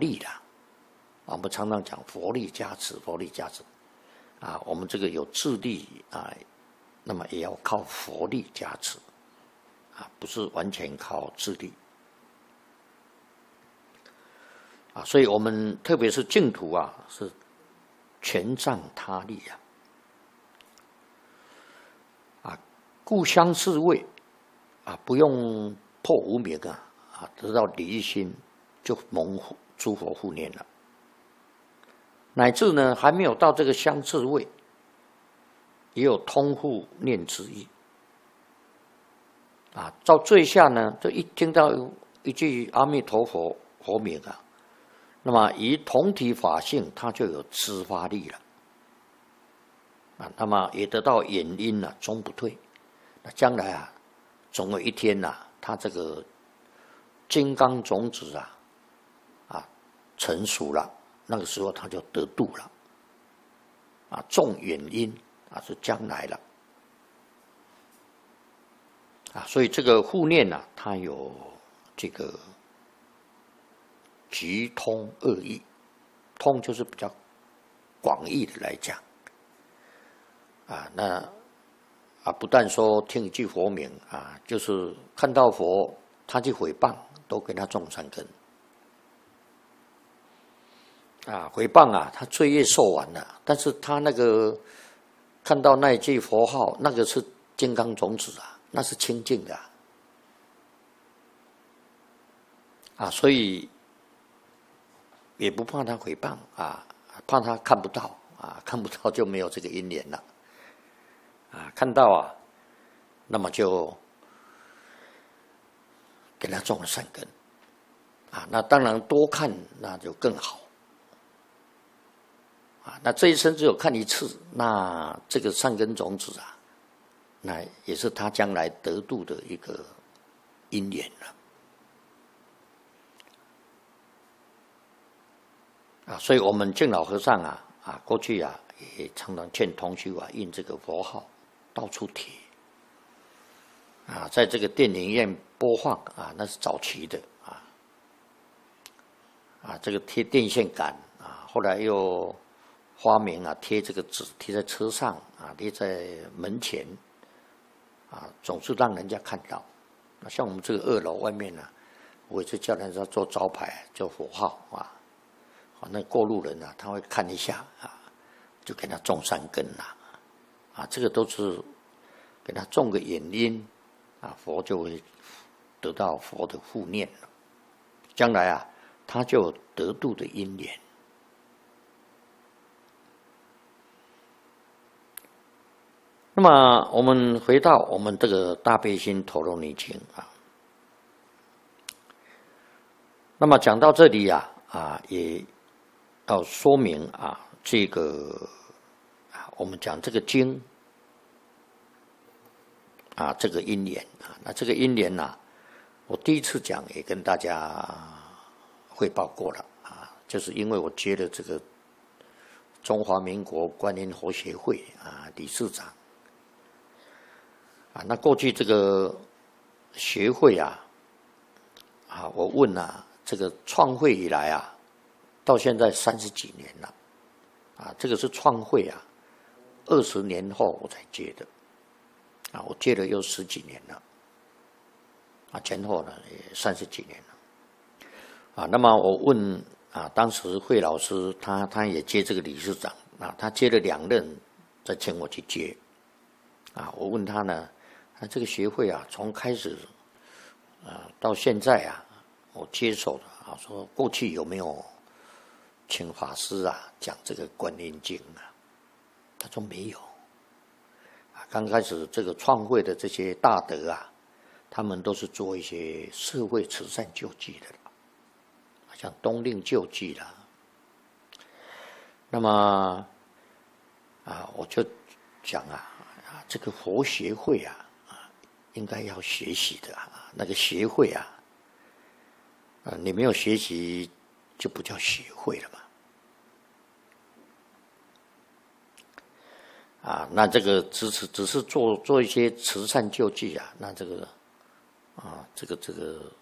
力啦。我们常常讲佛力加持，佛力加持啊，我们这个有智力啊，那么也要靠佛力加持啊，不是完全靠智力啊。所以我们特别是净土啊，是全仗他力啊，故相是谓啊，不用破无明啊，得到离心就蒙诸佛护念了。乃至呢，还没有到这个相似位，也有通护念之意啊。到最下呢，就一听到一句阿弥陀佛佛名啊，那么以同体法性，它就有知发力了啊。那么也得到眼因啊，终不退。那将来啊，总有一天呐、它这个金刚种子啊成熟了。那个时候他就得度了，啊，种远因啊是将来了，啊，所以这个护念啊，它有这个局通二义，通就是比较广义的来讲，啊，那啊不但说听一句佛名啊，就是看到佛他去毁谤，都给他种善根。啊，诽谤啊，他罪业受完了，但是他那个看到那一句佛号，那个是金刚种子啊，那是清净的啊，所以也不怕他诽谤啊，怕他看不到啊，看不到就没有这个因缘了啊，看到啊，那么就给他种了善根啊，那当然多看那就更好。啊，那这一生只有看一次，那这个善根种子啊，那也是他将来得度的一个因缘了。啊，所以我们净老和尚啊，过去啊也常常劝同修啊印这个佛号，到处贴。啊，在这个电影院播放啊，那是早期的啊，这个贴电线杆啊，后来又发明啊，贴这个纸，贴在车上啊，贴在门前啊，总是让人家看到。那像我们这个2楼外面呢，我也是叫人家做招牌，叫佛号啊，那过路人啊，他会看一下啊，就给他种善根啊，这个都是给他种个眼因啊，佛就会得到佛的护念了，将来啊，他就有得度的因缘。那么我们回到我们这个大悲心陀罗尼经啊，那么讲到这里啊，也要说明啊，这个我们讲这个经啊，这个因缘啊，那这个因缘呢，我第一次讲也跟大家汇报过了啊，就是因为我接了这个中华民国观音佛协会理事长。那过去这个学会我问这个创会以来到现在30几年了这个是创会20年后我才接的我接了又10几年了前后呢也30几年了那么我问当时慧老师他也接这个理事长他接了2任，再请我去接我问他呢。这个学会从开始到现在我接手的说过去有没有请法师讲这个观音经他说没有刚开始这个创会的这些大德他们都是做一些社会慈善救济的像冬令救济啦，那么我就讲这个佛协会应该要学习的那个协会你没有学习就不叫协会了嘛那这个只是做一些慈善救济那这个这个